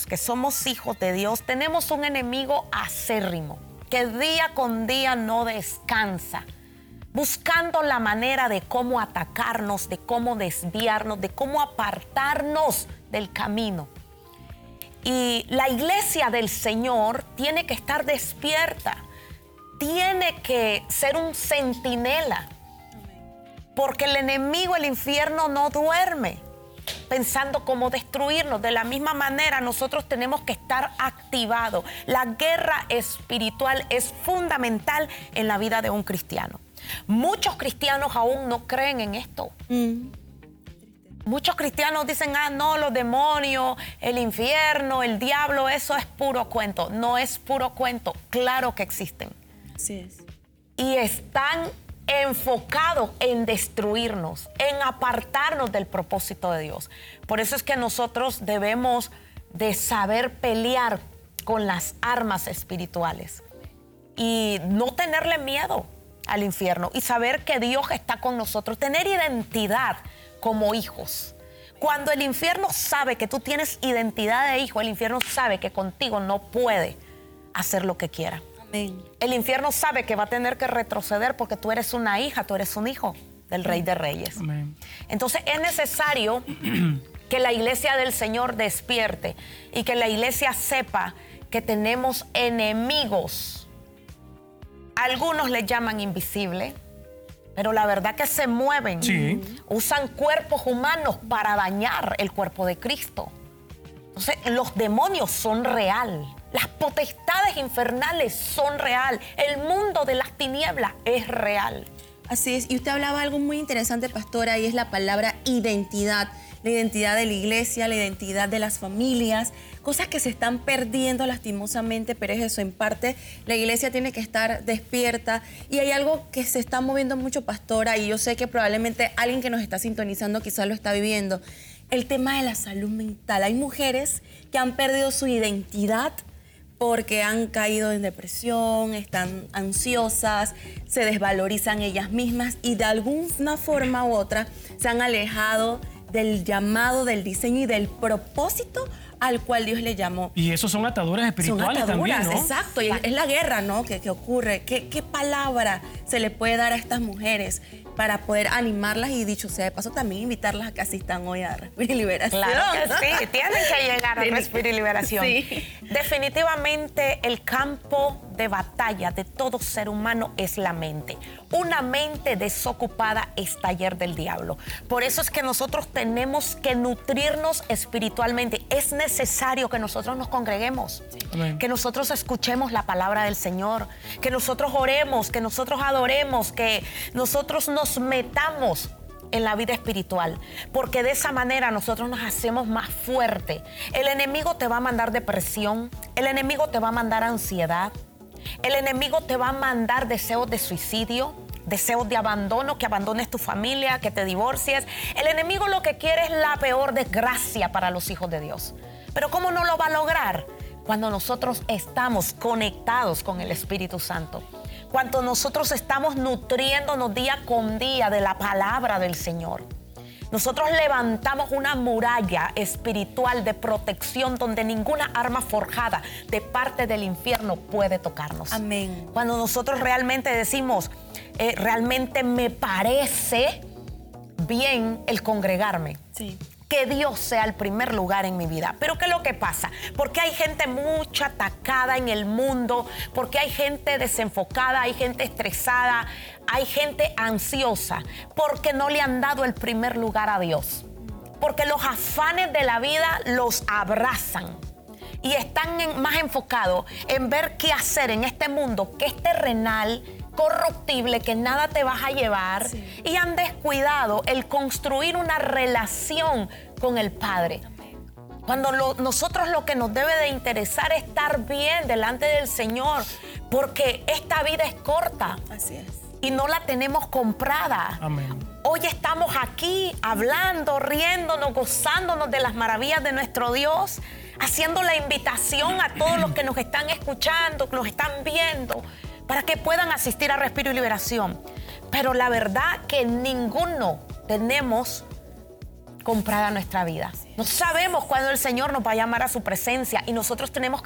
nosotros que somos hijos de Dios tenemos un enemigo acérrimo que día con día no descansa, buscando la manera de cómo atacarnos, de cómo desviarnos, de cómo apartarnos del camino. Y la iglesia del Señor tiene que estar despierta, tiene que ser un centinela, porque el enemigo, el infierno, no duerme pensando cómo destruirnos. De la misma manera, nosotros tenemos que estar activados. La guerra espiritual es fundamental en la vida de un cristiano. Muchos cristianos aún no creen en esto. Muchos cristianos dicen, no, los demonios, el infierno, el diablo, eso es puro cuento. No es puro cuento, claro que existen. Así es. Y están enfocados en destruirnos, en apartarnos del propósito de Dios. Por eso es que nosotros debemos de saber pelear con las armas espirituales y no tenerle miedo al infierno y saber que Dios está con nosotros, tener identidad como hijos. Cuando el infierno sabe que tú tienes identidad de hijo, el infierno sabe que contigo no puede hacer lo que quiera. Amén. El infierno sabe que va a tener que retroceder porque tú eres una hija, tú eres un hijo del Rey de Reyes. Amén. Entonces es necesario que la iglesia del Señor despierte y que la iglesia sepa que tenemos enemigos. Algunos les llaman invisibles, pero la verdad que se mueven. Sí. Usan cuerpos humanos para dañar el cuerpo de Cristo. Entonces, los demonios son real. Las potestades infernales son real. El mundo de las tinieblas es real. Así es. Y usted hablaba algo muy interesante, pastora, y es la palabra identidad. La identidad de la iglesia, la identidad de las familias, cosas que se están perdiendo lastimosamente, pero es eso, en parte la iglesia tiene que estar despierta. Y hay algo que se está moviendo mucho, pastora, y yo sé que probablemente alguien que nos está sintonizando quizás lo está viviendo. El tema de la salud mental. Hay mujeres que han perdido su identidad porque han caído en depresión, están ansiosas, se desvalorizan ellas mismas y de alguna forma u otra se han alejado del llamado, del diseño y del propósito al cual Dios le llamó. Y esos son ataduras espirituales. Son ataduras, también, ¿no? exacto. Y es la guerra, ¿no? que ocurre. ¿Qué palabra se le puede dar a estas mujeres para poder animarlas y, dicho sea de paso, también invitarlas a que asistan hoy a Respiro y Liberación? Claro que sí, tienen que llegar a Respiro y Liberación. Sí. Definitivamente el campo de batalla de todo ser humano es la mente. Una mente desocupada es taller del diablo. Por eso es que nosotros tenemos que nutrirnos espiritualmente. Es necesario que nosotros nos congreguemos, Amén. que nosotros escuchemos la palabra del Señor, que nosotros oremos, que nosotros adoremos, que nosotros nos metamos en la vida espiritual, porque de esa manera nosotros nos hacemos más fuertes. El enemigo te va a mandar depresión, el enemigo te va a mandar ansiedad, el enemigo te va a mandar deseos de suicidio, deseos de abandono, que abandones tu familia, que te divorcies. El enemigo lo que quiere es la peor desgracia para los hijos de Dios. Pero ¿cómo no lo va a lograr? Cuando nosotros estamos conectados con el Espíritu Santo. Cuando nosotros estamos nutriéndonos día con día de la palabra del Señor. Nosotros levantamos una muralla espiritual de protección donde ninguna arma forjada de parte del infierno puede tocarnos. Amén. Cuando nosotros realmente decimos, realmente me parece bien el congregarme. Sí. Que Dios sea el primer lugar en mi vida. Pero ¿qué es lo que pasa? Porque hay gente mucho atacada en el mundo, porque hay gente desenfocada, hay gente estresada, hay gente ansiosa, porque no le han dado el primer lugar a Dios. Porque los afanes de la vida los abrazan y están más enfocados en ver qué hacer en este mundo que es terrenal, corruptible, que nada te vas a llevar, sí. Y han descuidado el construir una relación con el Padre. Cuando nosotros lo que nos debe de interesar es estar bien delante del Señor, porque esta vida es corta. Así es. Y no la tenemos comprada. Amén. Hoy estamos aquí hablando, riéndonos, gozándonos de las maravillas de nuestro Dios, haciendo la invitación a todos los que nos están escuchando, que nos están viendo, para que puedan asistir a Respiro y Liberación. Pero la verdad que ninguno tenemos comprada nuestra vida. No sabemos cuándo el Señor nos va a llamar a su presencia y nosotros tenemos que